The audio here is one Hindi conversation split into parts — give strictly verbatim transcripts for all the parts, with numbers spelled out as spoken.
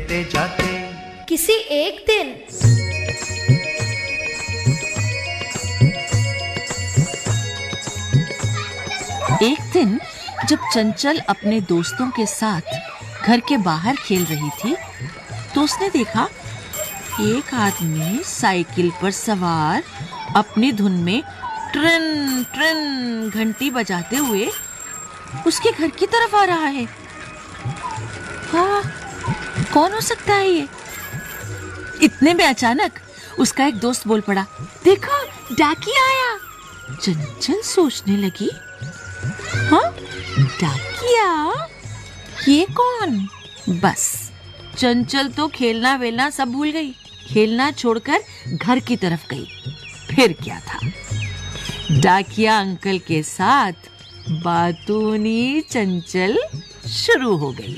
लेते जाते। किसी एक दिन एक दिन जब चंचल अपने दोस्तों के साथ घर के बाहर खेल रही थी तो उसने देखा एक आदमी साइकिल पर सवार अपनी धुन में ट्रिन ट्रिन घंटी बजाते हुए उसके घर की तरफ आ रहा है। हाँ, कौन हो सकता है ये? इतने में अचानक उसका एक दोस्त बोल पड़ा, देखो डाकिया आया। चंचल सोचने लगी, हाँ डाकिया, ये कौन? बस चंचल तो खेलना वेलना सब भूल गई, खेलना छोड़कर घर की तरफ गई। फिर क्या था, डाकिया अंकल के साथ बातूनी चंचल शुरू हो गई।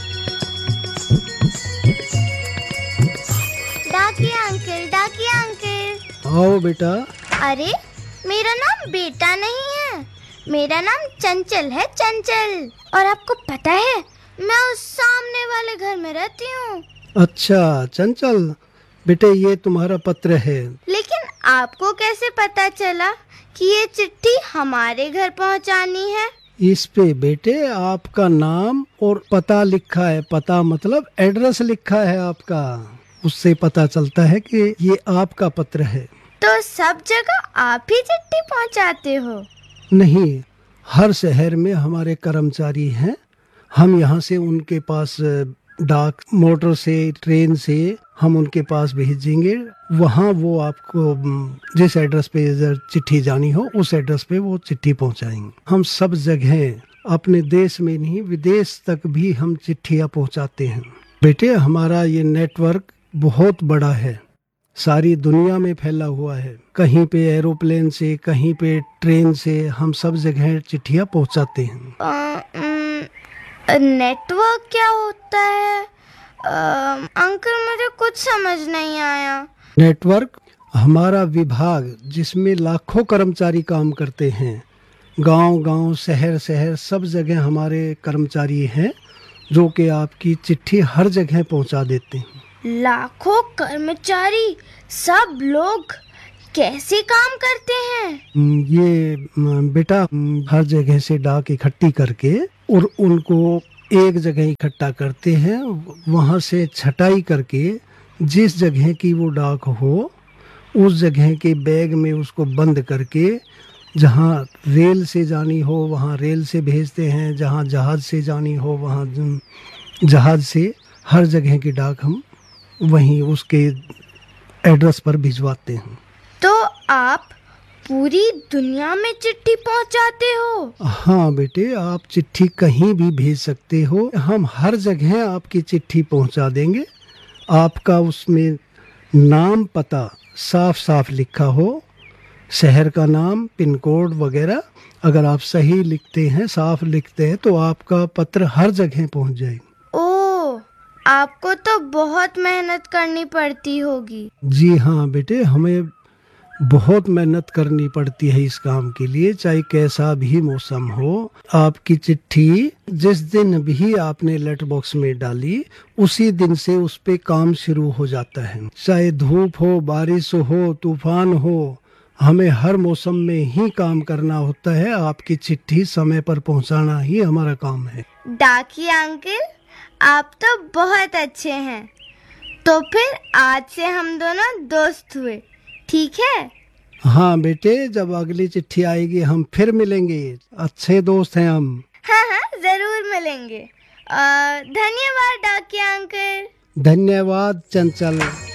डाकिया अंकल, डाकिया अंकल। आओ बेटा। अरे मेरा नाम बेटा नहीं है, मेरा नाम चंचल है, चंचल। और आपको पता है मैं उस सामने वाले घर में रहती हूँ। अच्छा चंचल, बेटे ये तुम्हारा पत्र है। लेकिन आपको कैसे पता चला कि ये चिट्ठी हमारे घर पहुँचानी है? इस पे बेटे आपका नाम और पता लिखा है। पता मतलब एड्रेस लिखा है आपका, उससे पता चलता है कि ये आपका पत्र है। तो सब जगह आप ही चिट्ठी पहुँचाते हो? नहीं, हर शहर में हमारे कर्मचारी हैं। हम यहाँ से उनके पास डाक मोटर से, ट्रेन से हम उनके पास भेजेंगे। वहाँ वो आपको जिस एड्रेस पे चिट्ठी जानी हो उस एड्रेस पे वो चिट्ठी पहुँचाएंगे। हम सब जगह अपने देश में नहीं विदेश तक भी हम चिट्ठियाँ पहुँचाते हैं। बेटे हमारा ये नेटवर्क बहुत बड़ा है, सारी दुनिया में फैला हुआ है। कहीं पे एरोप्लेन से, कहीं पे ट्रेन से, हम सब जगह चिट्ठियाँ पहुँचाते हैं। आ, नेटवर्क क्या होता है? आ, अंकल मुझे कुछ समझ नहीं आया। नेटवर्क हमारा विभाग जिसमें लाखों कर्मचारी काम करते हैं। गांव-गांव, शहर-शहर सब जगह हमारे कर्मचारी हैं जो कि आपकी चिट्ठी हर जगह पहुंचा देते हैं। लाखों कर्मचारी, सब लोग कैसे काम करते हैं? ये बेटा हर जगह से डाक इकट्ठी करके और उनको एक जगह इकट्ठा करते हैं। वहाँ से छटाई करके जिस जगह की वो डाक हो उस जगह के बैग में उसको बंद करके जहाँ रेल से जानी हो वहाँ रेल से भेजते हैं, जहाँ जहाज से जानी हो वहाँ जहाज से। हर जगह की डाक हम वहीं उसके एड्रेस पर भिजवाते हैं। तो आप पूरी दुनिया में चिट्ठी पहुंचाते हो? हाँ बेटे, आप चिट्ठी कहीं भी भेज सकते हो। हम हर जगह आपकी चिट्ठी पहुंचा देंगे। आपका उसमें नाम पता साफ साफ लिखा हो, शहर का नाम, पिन कोड वगैरह अगर आप सही लिखते हैं, साफ लिखते हैं तो आपका पत्र हर जगह पहुंच जाएगा। ओह, आपको तो बहुत मेहनत करनी पड़ती होगी। जी हाँ बेटे, हमें बहुत मेहनत करनी पड़ती है इस काम के लिए, चाहे कैसा भी मौसम हो। आपकी चिट्ठी जिस दिन भी आपने लेटर बॉक्स में डाली उसी दिन से उस पे काम शुरू हो जाता है। चाहे धूप हो, बारिश हो, तूफान हो, हमें हर मौसम में ही काम करना होता है। आपकी चिट्ठी समय पर पहुंचाना ही हमारा काम है। डाकिया अंकल, आप तो बहुत अच्छे हैं। तो फिर आज से हम दोनों दोस्त हुए, ठीक है? हाँ बेटे, जब अगली चिट्ठी आएगी हम फिर मिलेंगे। अच्छे दोस्त हैं हम। हाँ हाँ जरूर मिलेंगे। धन्यवाद डाकिया अंकल। धन्यवाद चंचल।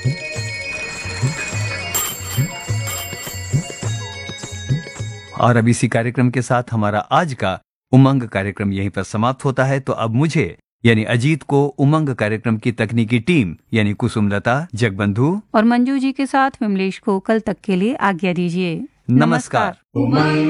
और अब इसी कार्यक्रम के साथ हमारा आज का उमंग कार्यक्रम यहीं पर समाप्त होता है। तो अब मुझे यानी अजीत को उमंग कार्यक्रम की तकनीकी टीम यानी कुसुमलता, जगबंधु और मंजू जी के साथ विमलेश को कल तक के लिए आज्ञा दीजिए। नमस्कार। नमस्कार।